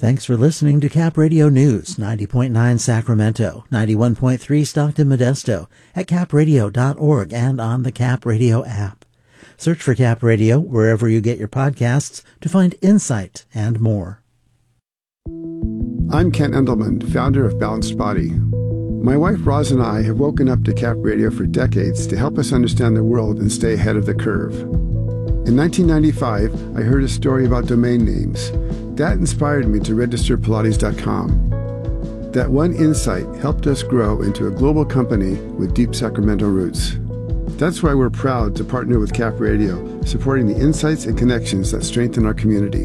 Thanks for listening to Cap Radio News, 90.9 Sacramento, 91.3 Stockton Modesto, at capradio.org and on the Cap Radio app. Search for Cap Radio wherever you get your podcasts to find insight and more. I'm Ken Endelman, founder of Balanced Body. My wife Roz and I have woken up to Cap Radio for decades to help us understand the world and stay ahead of the curve. In 1995, I heard a story about domain names. That inspired me to register Pilates.com. That one insight helped us grow into a global company with deep Sacramento roots. That's why we're proud to partner with Cap Radio, supporting the insights and connections that strengthen our community.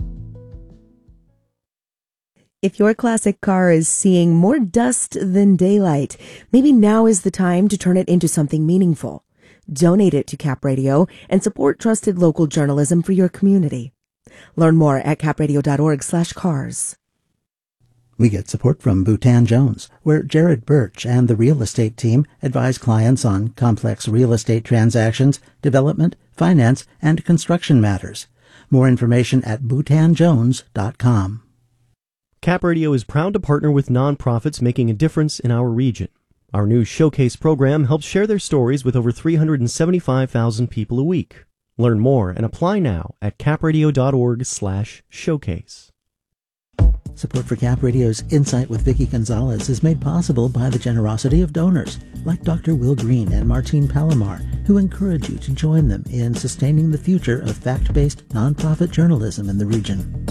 If your classic car is seeing more dust than daylight, maybe now is the time to turn it into something meaningful. Donate it to Cap Radio and support trusted local journalism for your community. Learn more at capradio.org/cars. We get support from Bhutan Jones, where Jared Birch and the real estate team advise clients on complex real estate transactions, development, finance, and construction matters. More information at bhutanjones.com. Cap Radio is proud to partner with nonprofits making a difference in our region. Our new Showcase program helps share their stories with over 375,000 people a week. Learn more and apply now at capradio.org/showcase. Support for Cap Radio's Insight with Vicki Gonzalez is made possible by the generosity of donors like Dr. Will Green and Martine Palomar, who encourage you to join them in sustaining the future of fact-based nonprofit journalism in the region.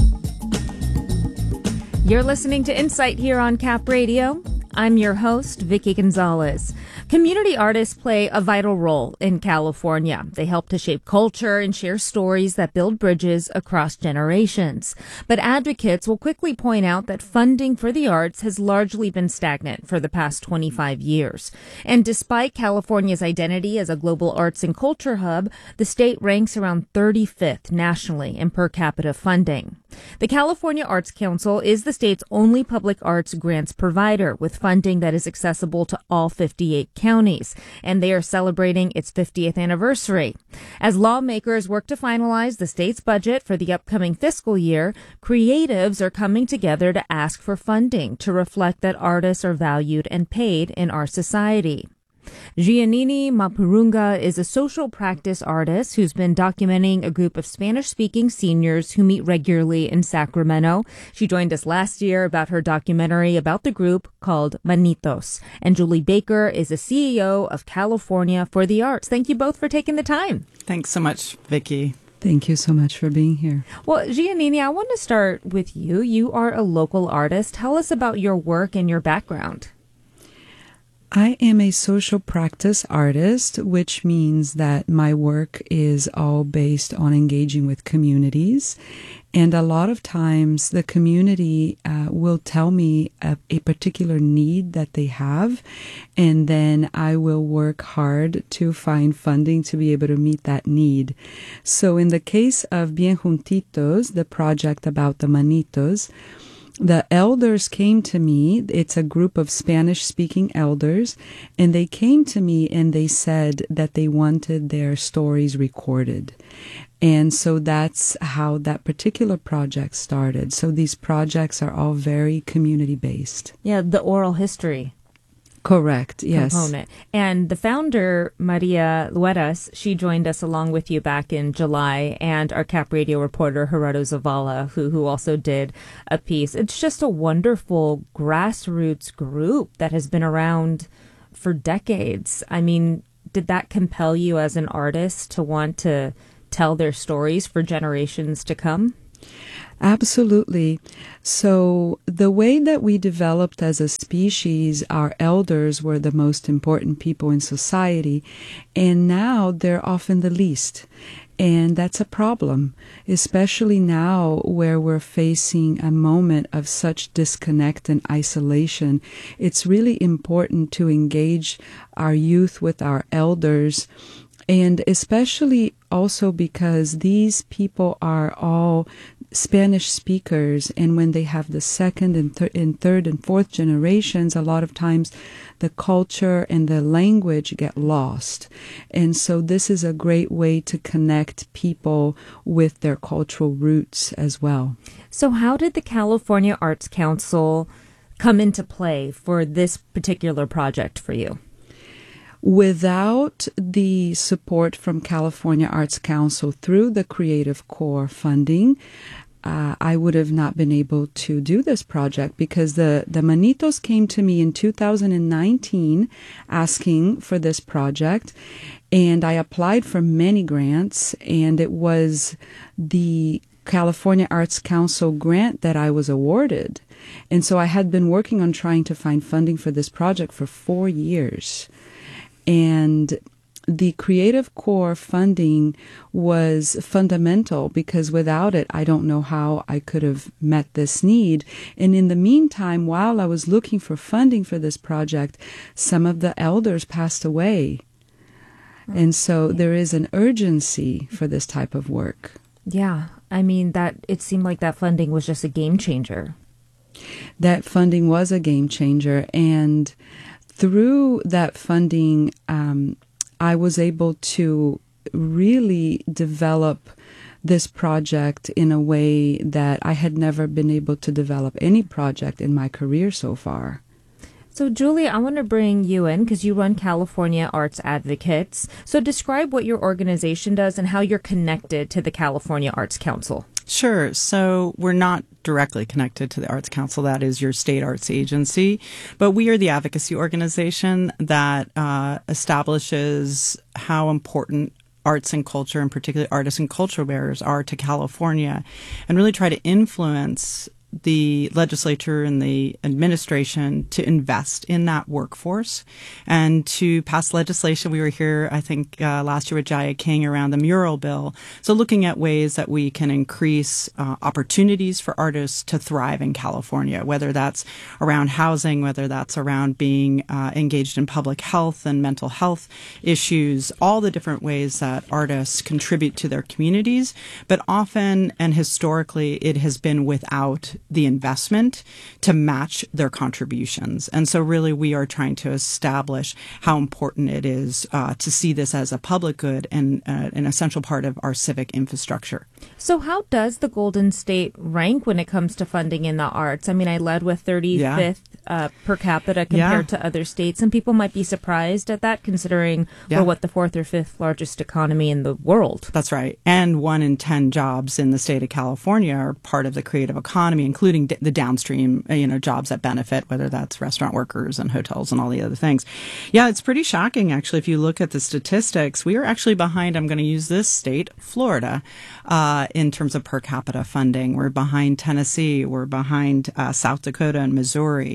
You're listening to Insight here on Cap Radio. I'm your host, Vicki Gonzalez. Community artists play a vital role in California. They help to shape culture and share stories that build bridges across generations. But advocates will quickly point out that funding for the arts has largely been stagnant for the past 25 years. And despite California's identity as a global arts and culture hub, the state ranks around 35th nationally in per capita funding. The California Arts Council is the state's only public arts grants provider with funding that is accessible to all 58 counties, and they are celebrating its 50th anniversary. As lawmakers work to finalize the state's budget for the upcoming fiscal year, creatives are coming together to ask for funding to reflect that artists are valued and paid in our society. Giannini Mapurunga is a social practice artist who's been documenting a group of Spanish-speaking seniors who meet regularly in Sacramento. She joined us last year about her documentary about the group called Manitos. And Julie Baker is a CEO of California for the Arts. Thank you both for taking the time. Thanks so much, Vicki. Thank you so much for being here. Well, Giannini, I want to start with you. You are a local artist. Tell us about your work and your background. I am a social practice artist, which means that my work is all based on engaging with communities. And a lot of times the community will tell me a particular need that they have, and then I will work hard to find funding to be able to meet that need. So in the case of Bien Juntitos, the project about the Manitos, the elders came to me. It's a group of Spanish-speaking elders, and they came to me and they said that they wanted their stories recorded. And so that's how that particular project started. So these projects are all very community-based. Yeah, the oral history. Correct, yes. Component. And the founder, Maria Lueras, she joined us along with you back in July, and our Cap Radio reporter, Gerardo Zavala, who also did a piece. It's just a wonderful grassroots group that has been around for decades. I mean, did that compel you as an artist to want to tell their stories for generations to come? Absolutely. So the way that we developed as a species, our elders were the most important people in society, and now they're often the least. And that's a problem, especially now where we're facing a moment of such disconnect and isolation. It's really important to engage our youth with our elders And especially also because these people are all Spanish speakers, and when they have the second and third and fourth generations, a lot of times the culture and the language get lost. And so this is a great way to connect people with their cultural roots as well. So how did the California Arts Council come into play for this particular project for you? Without the support from California Arts Council through the Creative Core funding, I would have not been able to do this project, because the Manitos came to me in 2019 asking for this project, and I applied for many grants, and it was the California Arts Council grant that I was awarded. And so I had been working on trying to find funding for this project for 4 years. And the Creative Core funding was fundamental, because without it, I don't know how I could have met this need. And in the meantime, while I was looking for funding for this project, some of the elders passed away. And so there is an urgency for this type of work. Yeah. I mean, that it seemed like that funding was just a game changer. That funding was a game changer. And through that funding, I was able to really develop this project in a way that I had never been able to develop any project in my career so far. So, Julie, I want to bring you in because you run California Arts Advocates. So describe what your organization does and how you're connected to the California Arts Council. Sure. So we're not directly connected to the Arts Council. That is your state arts agency. But we are the advocacy organization that establishes how important arts and culture, and particularly artists and cultural bearers, are to California, and really try to influence the legislature and the administration to invest in that workforce and to pass legislation. We were here, I think, last year with Jaya King around the mural bill. So looking at ways that we can increase opportunities for artists to thrive in California, whether that's around housing, whether that's around being engaged in public health and mental health issues, all the different ways that artists contribute to their communities. But often and historically, it has been without the investment to match their contributions. And so really we are trying to establish how important it is to see this as a public good and an essential part of our civic infrastructure. So how does the Golden State rank when it comes to funding in the arts? I mean, I led with 35th per capita compared to other states, and people might be surprised at that considering we're what, the fourth or fifth largest economy in the world. That's right. And 1 in 10 jobs in the state of California are part of the creative economy, including the downstream, jobs that benefit, whether that's restaurant workers and hotels and all the other things. Yeah, it's pretty shocking, actually. If you look at the statistics, we are actually behind, I'm going to use this state, Florida, in terms of per capita funding. We're behind Tennessee. We're behind South Dakota and Missouri.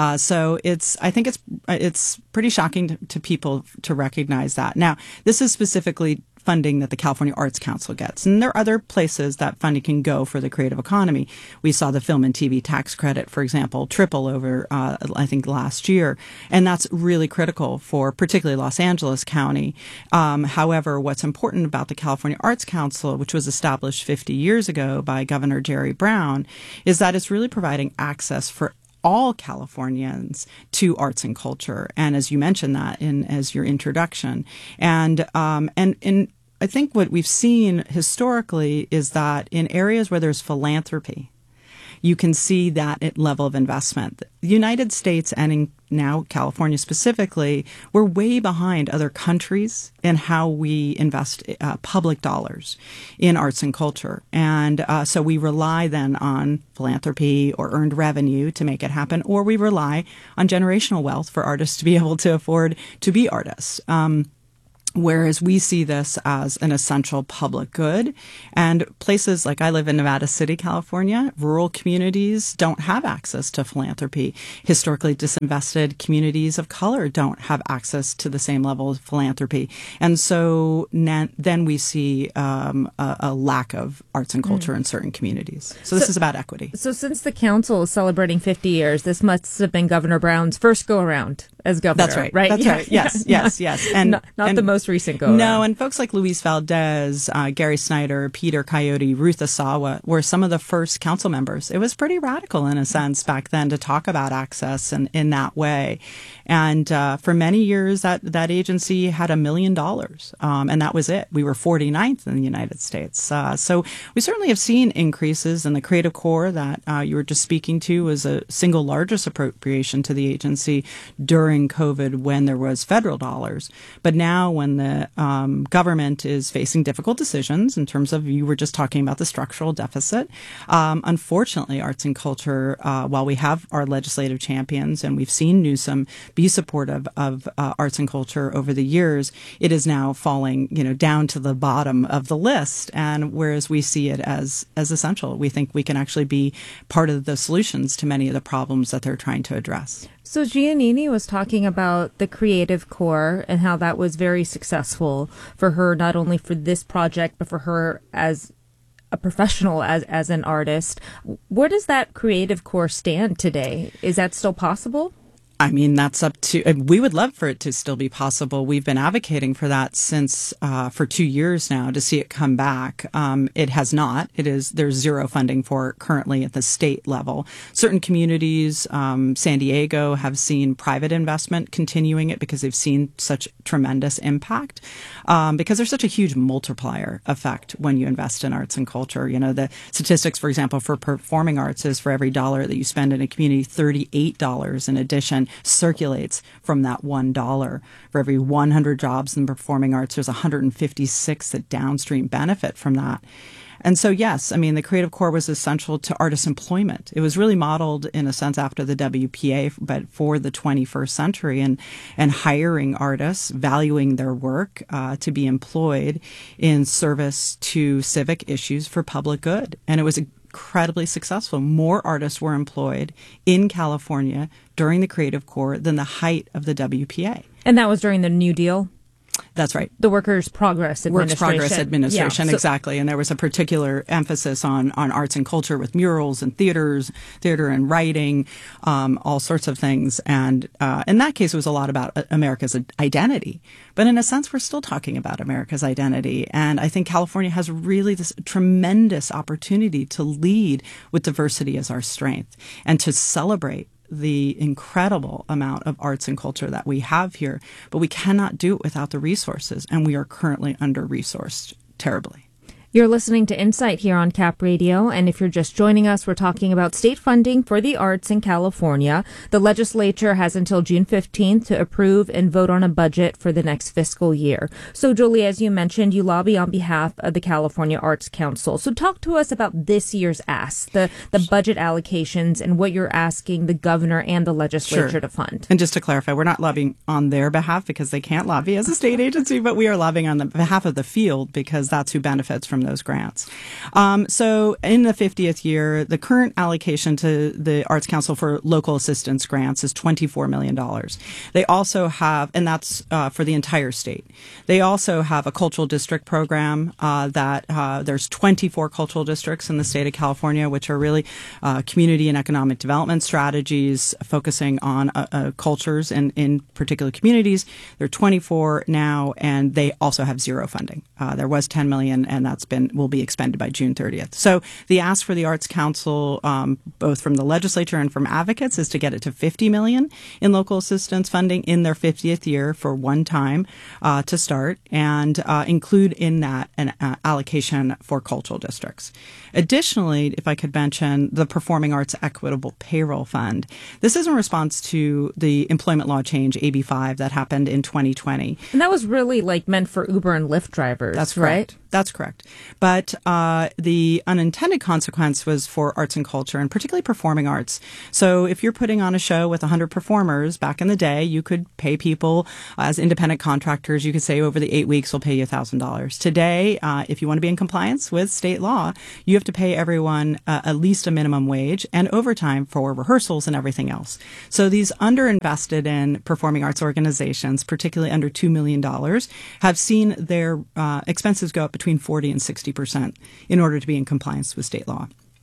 So I think it's pretty shocking to people to recognize that. Now, this is specifically funding that the California Arts Council gets. And there are other places that funding can go for the creative economy. We saw the film and TV tax credit, for example, triple over, I think, last year. And that's really critical for particularly Los Angeles County. However, what's important about the California Arts Council, which was established 50 years ago by Governor Jerry Brown, is that it's really providing access for all Californians to arts and culture. And as you mentioned that as your introduction. And I think what we've seen historically is that in areas where there's philanthropy, you can see that level of investment. The United States and now California specifically, we're way behind other countries in how we invest public dollars in arts and culture. And so we rely then on philanthropy or earned revenue to make it happen, or we rely on generational wealth for artists to be able to afford to be artists. Whereas we see this as an essential public good. And places like I live in Nevada City, California, rural communities don't have access to philanthropy. Historically disinvested communities of color don't have access to the same level of philanthropy. And so then we see a lack of arts and culture in certain communities. So this is about equity. So since the council is celebrating 50 years, this must have been Governor Brown's first go-around as governor. That's right. Right. That's right. Yes. And not the most recent go. No, and folks like Luis Valdez, Gary Snyder, Peter Coyote, Ruth Asawa were some of the first council members. It was pretty radical in a sense back then to talk about access in that way. And for many years, that agency had $1 million, and that was it. We were 49th in the United States. So we certainly have seen increases, and the Creative Corps that you were just speaking to was a single largest appropriation to the agency during COVID when there was federal dollars. But now when the government is facing difficult decisions in terms of, you were just talking about the structural deficit, unfortunately, arts and culture, while we have our legislative champions and we've seen Newsom be supportive of arts and culture over the years, it is now falling, down to the bottom of the list. And whereas we see it as essential, we think we can actually be part of the solutions to many of the problems that they're trying to address. So Giannini was talking about the Creative Corps and how that was very successful for her, not only for this project, but for her as a professional, as an artist. Where does that Creative Corps stand today? Is that still possible? I mean, that's up to, we would love for it to still be possible. We've been advocating for that since, for 2 years now to see it come back. It has not. There's zero funding for it currently at the state level. Certain communities, San Diego, have seen private investment continuing it because they've seen such tremendous impact. Because there's such a huge multiplier effect when you invest in arts and culture. The statistics, for example, for performing arts is for every dollar that you spend in a community, $38 in addition circulates from that $1. For every 100 jobs in performing arts, there's 156 that downstream benefit from that. And so, yes, I mean, the Creative Corps was essential to artist employment. It was really modeled, in a sense, after the WPA, but for the 21st century, and hiring artists, valuing their work to be employed in service to civic issues for public good. And it was incredibly successful. More artists were employed in California during the Creative Corps than the height of the WPA. And that was during the New Deal? That's right. The Workers' Progress Administration. Yeah, exactly. And there was a particular emphasis on arts and culture with murals and theater and writing, all sorts of things. And in that case, it was a lot about America's identity. But in a sense, we're still talking about America's identity. And I think California has really this tremendous opportunity to lead with diversity as our strength and to celebrate the incredible amount of arts and culture that we have here, but we cannot do it without the resources, and we are currently under-resourced terribly. You're listening to Insight here on Cap Radio, and if you're just joining us, we're talking about state funding for the arts in California. The legislature has until June 15th to approve and vote on a budget for the next fiscal year. So, Julie, as you mentioned, you lobby on behalf of the California Arts Council. So talk to us about this year's ask, the budget allocations, and what you're asking the governor and the legislature to fund. And just to clarify, we're not lobbying on their behalf because they can't lobby as a state agency, but we are lobbying on the behalf of the field because that's who benefits from those grants. So in the 50th year, the current allocation to the Arts Council for local assistance grants is $24 million. They also have, and that's for the entire state. They also have a cultural district program that there's 24 cultural districts in the state of California, which are really community and economic development strategies focusing on cultures and in particular communities. There are 24 now, and they also have zero funding. There was $10 million, and will be expended by June 30th. So the ask for the Arts Council, both from the legislature and from advocates, is to get it to $50 million in local assistance funding in their 50th year for one time to start, and include in that an allocation for cultural districts. Additionally, if I could mention the Performing Arts Equitable Payroll Fund. This is in response to the employment law change, AB 5, that happened in 2020. And that was really meant for Uber and Lyft drivers. That's right? Correct. That's correct. But the unintended consequence was for arts and culture, and particularly performing arts. So if you're putting on a show with 100 performers, back in the day, you could pay people as independent contractors. You could say over the 8 weeks, we'll pay you $1,000. Today, if you want to be in compliance with state law, you have to pay everyone at least a minimum wage and overtime for rehearsals and everything else. So these underinvested in performing arts organizations, particularly under $2 million, have seen their expenses go up between 40 and 60% in order to be in compliance with state law.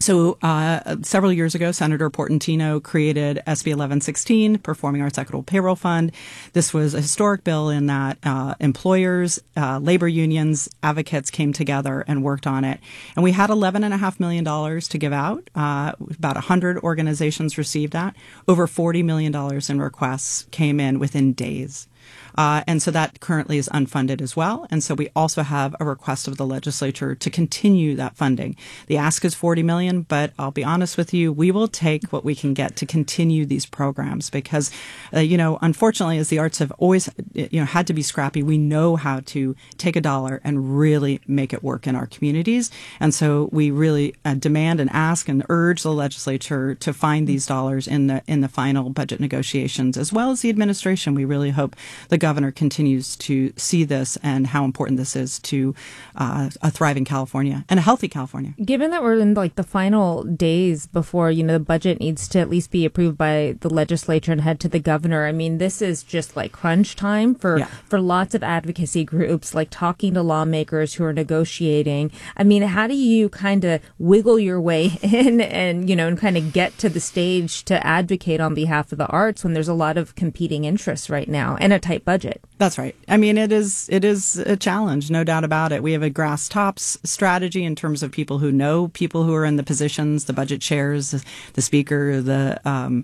So several years ago, Senator Portantino created SB 1116, Performing Arts Equitable Payroll Fund. This was a historic bill in that employers, labor unions, advocates came together and worked on it. And we had $11.5 million to give out. About 100 organizations received that. Over $40 million in requests came in within days. And so that currently is unfunded as well. And so we also have a request of the legislature to continue that funding. The ask is $40 million, but I'll be honest with you, we will take what we can get to continue these programs because, unfortunately, as the arts have always, had to be scrappy, we know how to take a dollar and really make it work in our communities. And so we really demand and ask and urge the legislature to find these dollars in the final budget negotiations, as well as the administration. We really hope the governor continues to see this and how important this is to a thriving California and a healthy California. Given that we're in the final days before, the budget needs to at least be approved by the legislature and head to the governor, I mean, this is just crunch time for lots of advocacy groups, talking to lawmakers who are negotiating. I mean, how do you kind of wiggle your way in and kind of get to the stage to advocate on behalf of the arts when there's a lot of competing interests right now and a tight budget? That's right. I mean, it is a challenge, no doubt about it. We have a grass tops strategy in terms of people who know people who are in the positions, the budget chairs, the speaker, the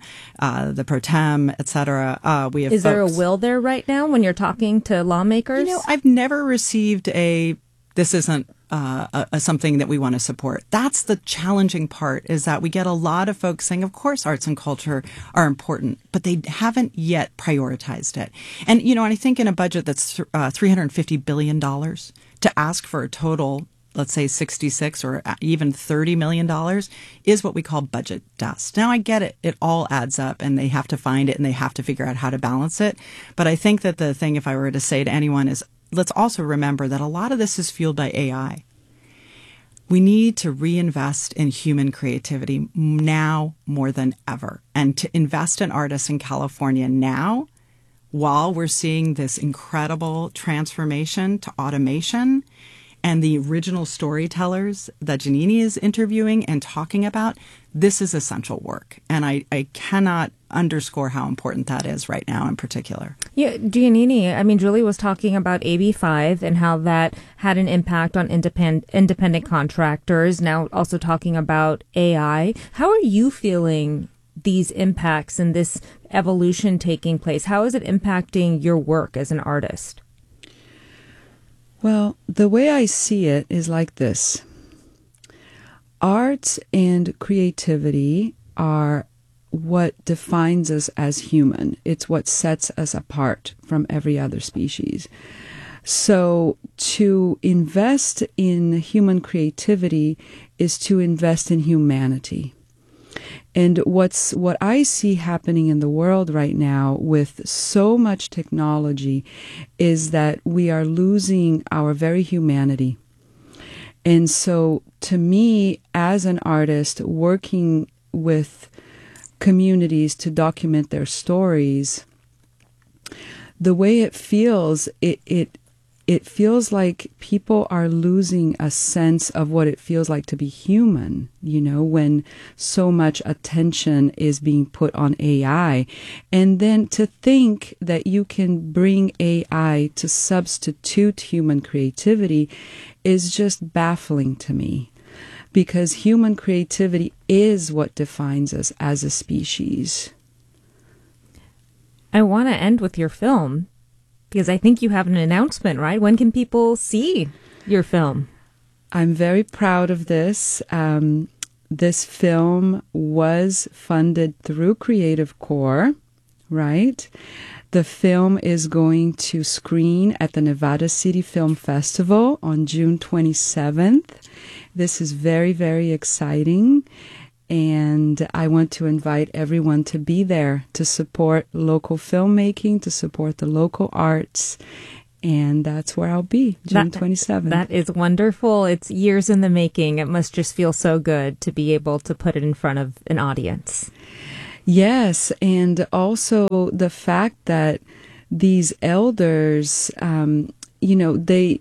pro tem, et cetera. We have. Is there a will there right now when you're talking to lawmakers? I've never received this isn't something that we want to support. That's the challenging part, is that we get a lot of folks saying, of course, arts and culture are important, but they haven't yet prioritized it. And, I think in a budget that's $350 billion to ask for a total, let's say 66 or even $30 million is what we call budget dust. Now, I get it. It all adds up and they have to find it and they have to figure out how to balance it. But I think that the thing, if I were to say to anyone, is let's also remember that a lot of this is fueled by AI. We need to reinvest in human creativity now more than ever, and to invest in artists in California now while we're seeing this incredible transformation to automation and the original storytellers that Giannini is interviewing and talking about. This is essential work. And I cannot underscore how important that is right now in particular. Yeah, Giannini, Julie was talking about AB5 and how that had an impact on independent contractors, now also talking about AI. How are you feeling these impacts and this evolution taking place? How is it impacting your work as an artist? Well, the way I see it is like this. Arts and creativity are what defines us as human. It's what sets us apart from every other species. So to invest in human creativity is to invest in humanity. And what I see happening in the world right now with so much technology is that we are losing our very humanity. And so to me, as an artist working with communities to document their stories, the way it feels, it feels like people are losing a sense of what it feels like to be human, when so much attention is being put on AI. And then to think that you can bring AI to substitute human creativity is just baffling to me, because human creativity is what defines us as a species. I want to end with your film, because I think you have an announcement, right? When can people see your film? I'm very proud of this. This film was funded through Creative Corps, right? The film is going to screen at the Nevada City Film Festival on June 27th. This is very, very exciting. And I want to invite everyone to be there to support local filmmaking, to support the local arts. And that's where I'll be, June 27th. That is wonderful. It's years in the making. It must just feel so good to be able to put it in front of an audience. Yes, and also the fact that these elders,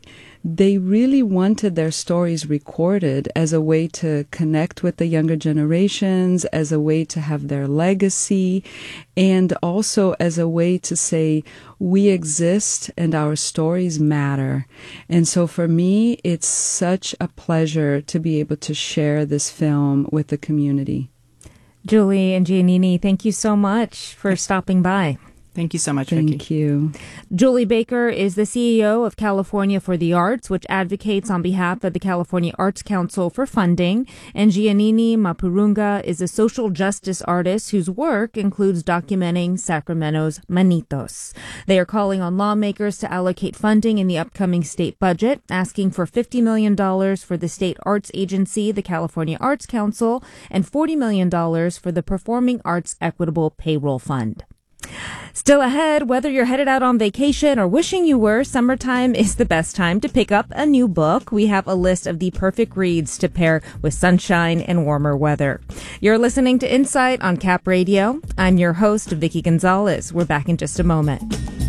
they really wanted their stories recorded as a way to connect with the younger generations, as a way to have their legacy, and also as a way to say, we exist and our stories matter. And so for me, it's such a pleasure to be able to share this film with the community. Julie and Giannini, thank you so much for stopping by. Thank you so much, Vicki. Thank you. Julie Baker is the CEO of California for the Arts, which advocates on behalf of the California Arts Council for funding. And Giannini Mapurunga is a social justice artist whose work includes documenting Sacramento's Manitos. They are calling on lawmakers to allocate funding in the upcoming state budget, asking for $50 million for the state arts agency, the California Arts Council, and $40 million for the Performing Arts Equitable Payroll Fund. Still ahead, whether you're headed out on vacation or wishing you were, summertime is the best time to pick up a new book. We have a list of the perfect reads to pair with sunshine and warmer weather. You're listening to Insight on Cap Radio. I'm your host, Vicki Gonzalez. We're back in just a moment.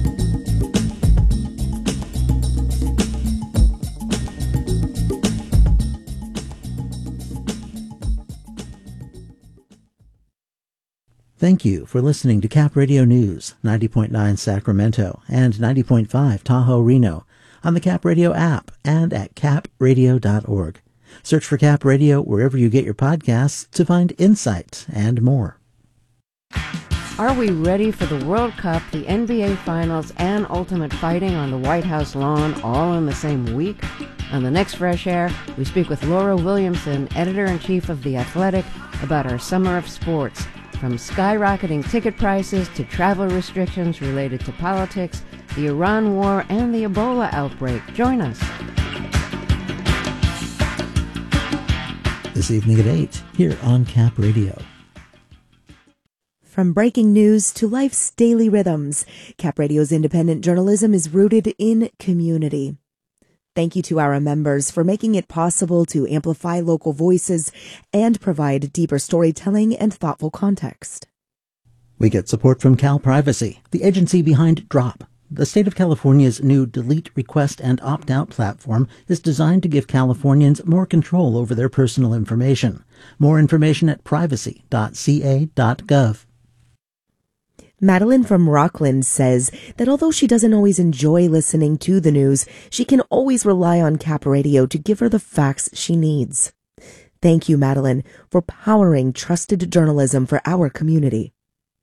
Thank you for listening to Cap Radio News, 90.9 Sacramento and 90.5 Tahoe Reno on the Cap Radio app and at capradio.org. Search for Cap Radio wherever you get your podcasts to find insight and more. Are we ready for the World Cup, the NBA Finals, and Ultimate Fighting on the White House lawn all in the same week? On the next Fresh Air, we speak with Laura Williamson, editor-in-chief of The Athletic, about our summer of sports. From skyrocketing ticket prices to travel restrictions related to politics, the Iran war, and the Ebola outbreak. Join us. This evening at 8, here on Cap Radio. From breaking news to life's daily rhythms, Cap Radio's independent journalism is rooted in community. Thank you to our members for making it possible to amplify local voices and provide deeper storytelling and thoughtful context. We get support from Cal Privacy, the agency behind Drop. The state of California's new delete, request, and opt-out platform is designed to give Californians more control over their personal information. More information at privacy.ca.gov. Madeline from Rockland says that although she doesn't always enjoy listening to the news, she can always rely on Cap Radio to give her the facts she needs. Thank you, Madeline, for powering trusted journalism for our community.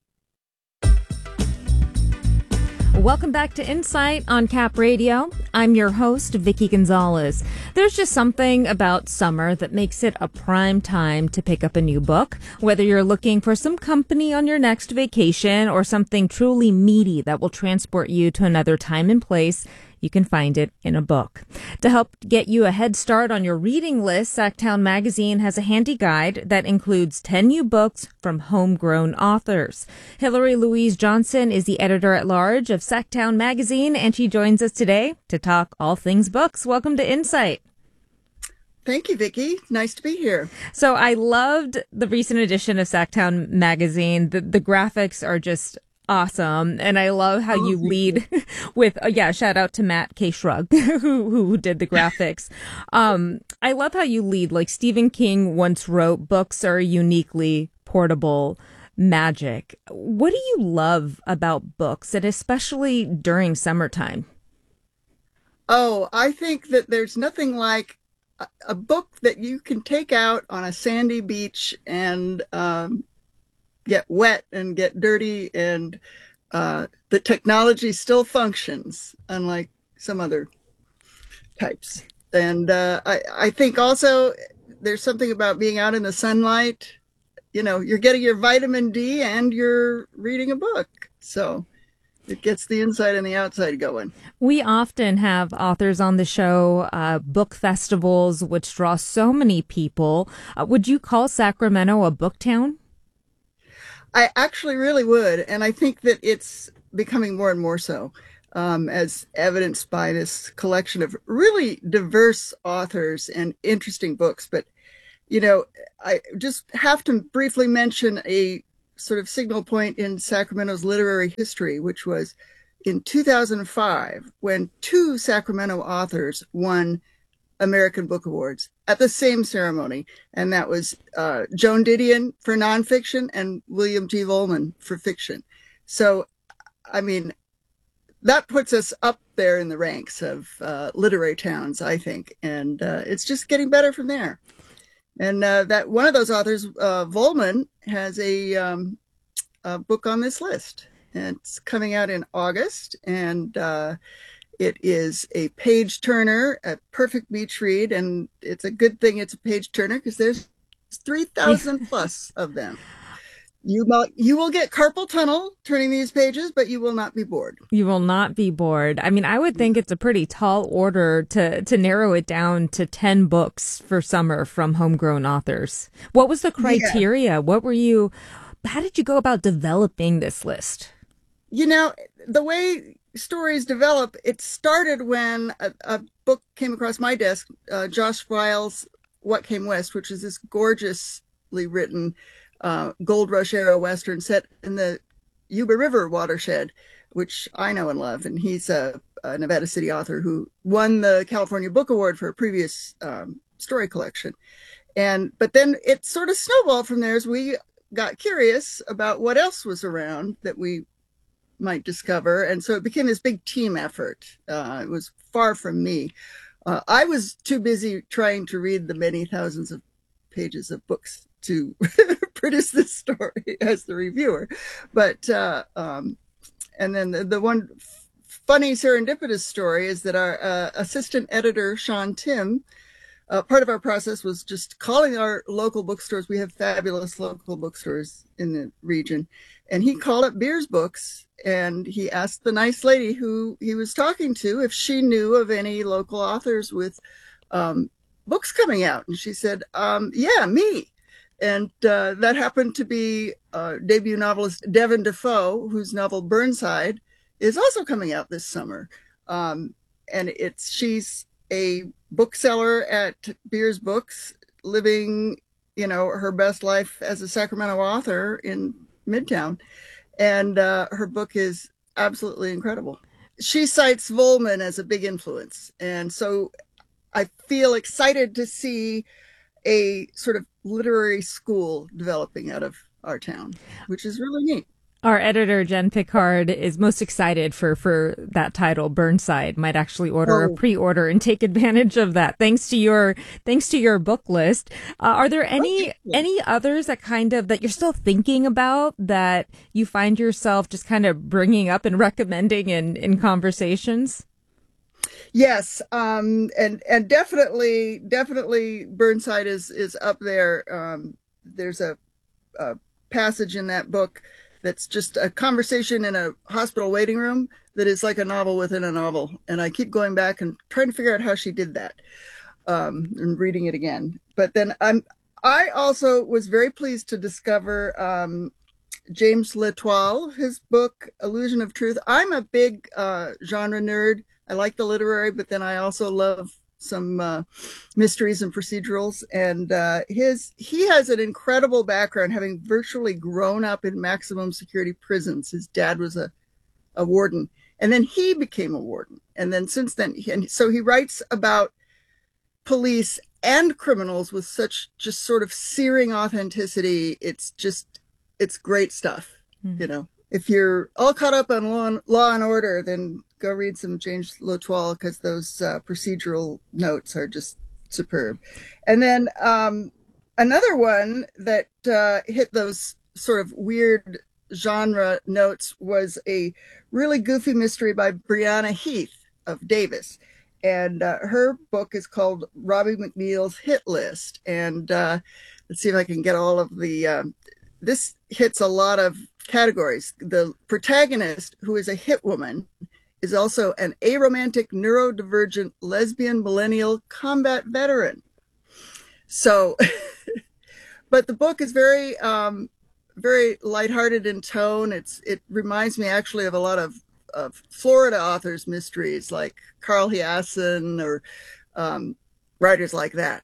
Welcome back to Insight on Cap Radio. I'm your host, Vicki Gonzalez. There's just something about summer that makes it a prime time to pick up a new book. Whether you're looking for some company on your next vacation or something truly meaty that will transport you to another time and place, you can find it in a book. To help get you a head start on your reading list, Sacktown Magazine has a handy guide that includes 10 new books from homegrown authors. Hillary Louise Johnson is the editor-at-large of Sacktown Magazine, and she joins us today to talk all things books. Welcome to Insight. Thank you, Vicki. Nice to be here. So I loved the recent edition of Sacktown Magazine. The graphics are just awesome. And I love how you lead with, shout out to Matt K. Shrug, who did the graphics. I love how you lead, like Stephen King once wrote, books are uniquely portable magic. What do you love about books, and especially during summertime? Oh, I think that there's nothing like a book that you can take out on a sandy beach and get wet and get dirty, and the technology still functions, unlike some other types. And I think also there's something about being out in the sunlight. You know, you're getting your vitamin D and you're reading a book. So it gets the inside and the outside going. We often have authors on the show, book festivals, which draw so many people. Would you call Sacramento a book town? I actually really would. And I think that it's becoming more and more so, as evidenced by this collection of really diverse authors and interesting books. But, you know, I just have to briefly mention a sort of signal point in Sacramento's literary history, which was in 2005 when 2 Sacramento authors won American Book Awards at the same ceremony. And that was Joan Didion for nonfiction and William T. Vollmann for fiction. So, I mean, that puts us up there in the ranks of literary towns, I think. And it's just getting better from there. And that one of those authors, Vollmann, has a book on this list. And it's coming out in August. And it is a page turner, a perfect beach read. And it's a good thing it's a page turner because there's 3,000 plus of them. You will get carpal tunnel turning these pages, but you will not be bored. You will not be bored. I mean, I would think it's a pretty tall order to narrow it down to 10 books for summer from homegrown authors. What was the criteria? Yeah. How did you go about developing this list? You know, the way stories develop, it started when a book came across my desk, Josh Wiles' What Came West, which is this gorgeously written Gold Rush era Western set in the Yuba River watershed, which I know and love. And he's a Nevada City author who won the California Book Award for a previous story collection. But then it sort of snowballed from there as we got curious about what else was around that we might discover. And so it became this big team effort. It was far from me. I was too busy trying to read the many thousands of pages of books to produce this story as the reviewer. But, and then the one funny serendipitous story is that our assistant editor, Sean Tim, part of our process was just calling our local bookstores. We have fabulous local bookstores in the region. And he called up Beers Books and he asked the nice lady who he was talking to if she knew of any local authors with books coming out. And she said, yeah, me. And that happened to be debut novelist Devin Defoe, whose novel Burnside is also coming out this summer. And she's a bookseller at Beers Books, living, her best life as a Sacramento author in Midtown. And her book is absolutely incredible. She cites Vollmann as a big influence. And so I feel excited to see a sort of literary school developing out of our town, which is really neat. Our editor, Jen Pickard, is most excited for that title, Burnside. Might actually order a pre-order and take advantage of that. Thanks to your book list. Are there any others that you're still thinking about that you find yourself just kind of bringing up and recommending in conversations? Yes, and definitely Burnside is up there. There's a passage in that book that's just a conversation in a hospital waiting room that is like a novel within a novel. And I keep going back and trying to figure out how she did that, and reading it again. But then I also was very pleased to discover James L'Etoile, his book, Illusion of Truth. I'm a big genre nerd. I like the literary, but then I also love some mysteries and procedurals. And he has an incredible background, having virtually grown up in maximum security prisons. His dad was a warden, and then he became a warden. And then since then, so he writes about police and criminals with such just sort of searing authenticity. It's great stuff. Mm-hmm. If you're all caught up on Law and Order, then go read some James L'Etoile, because those procedural notes are just superb. And then another one that hit those sort of weird genre notes was a really goofy mystery by Brianna Heath of Davis. And her book is called Robbie McNeil's Hit List. And let's see if I can get all of the... this hits a lot of categories. The protagonist, who is a hit woman, is also an aromantic, neurodivergent, lesbian, millennial combat veteran. So, but the book is very, very lighthearted in tone. It reminds me actually of a lot of Florida authors' mysteries, like Carl Hiaasen or writers like that.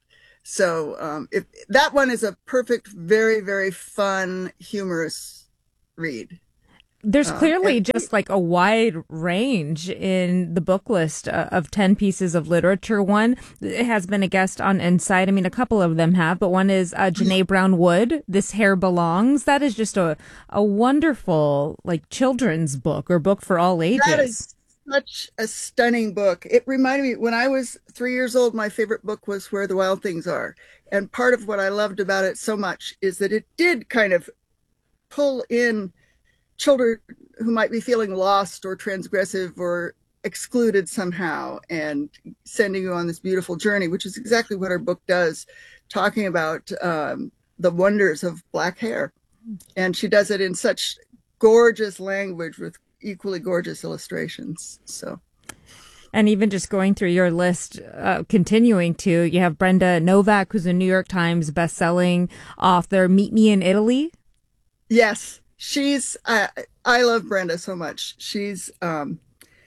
So that one is a perfect, very, very fun, humorous read. There's clearly just like a wide range in the book list of 10 pieces of literature. One has been a guest on Insight. I mean, a couple of them have, but one is Janae Brown Wood, This Hair Belongs. That is just a wonderful, like, children's book or book for all ages. That is such a stunning book. It reminded me, when I was 3 years old, my favorite book was Where the Wild Things Are. And part of what I loved about it so much is that it did kind of pull in children who might be feeling lost or transgressive or excluded somehow, and sending you on this beautiful journey, which is exactly what our book does, talking about the wonders of black hair. And she does it in such gorgeous language with equally gorgeous illustrations. So, and even just going through your list, continuing to, you have Brenda Novak, who's a New York Times bestselling author, Meet Me in Italy. Yes. She's I love Brenda so much. She's like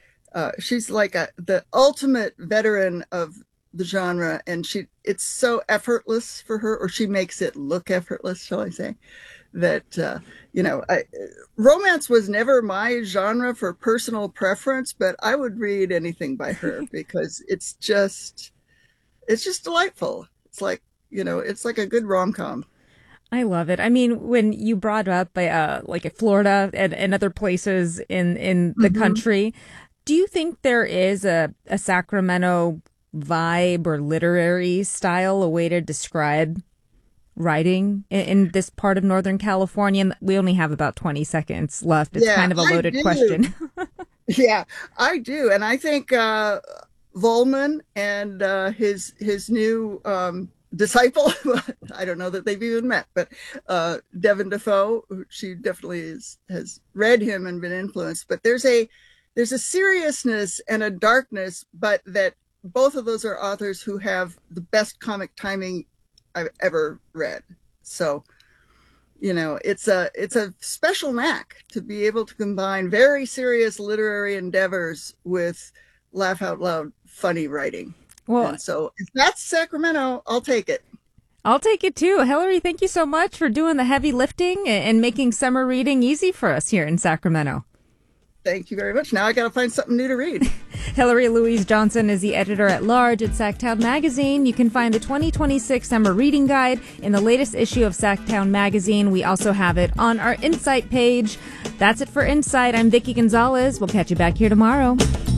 the ultimate veteran of the genre, and it's so effortless for her, or she makes it look effortless, shall I say, that romance was never my genre for personal preference, but I would read anything by her because it's just delightful. It's like, it's like a good rom-com. I love it. I mean, when you brought up like Florida and other places in the country, do you think there is a Sacramento vibe or literary style, a way to describe writing in this part of Northern California? And we only have about 20 seconds left. It's kind of a loaded question. Yeah, I do. And I think Volman and his new disciple, I don't know that they've even met, but Devin Defoe, she definitely has read him and been influenced. But there's a seriousness and a darkness, but that both of those are authors who have the best comic timing I've ever read. So, it's a special knack to be able to combine very serious literary endeavors with laugh out loud funny writing. Well, and so if that's Sacramento, I'll take it. I'll take it too. Hillary, thank you so much for doing the heavy lifting and making summer reading easy for us here in Sacramento. Thank you very much. Now I got to find something new to read. Hillary Louise Johnson is the editor-at-large at Sacktown Magazine. You can find the 2026 Summer Reading Guide in the latest issue of Sacktown Magazine. We also have it on our Insight page. That's it for Insight. I'm Vicki Gonzalez. We'll catch you back here tomorrow.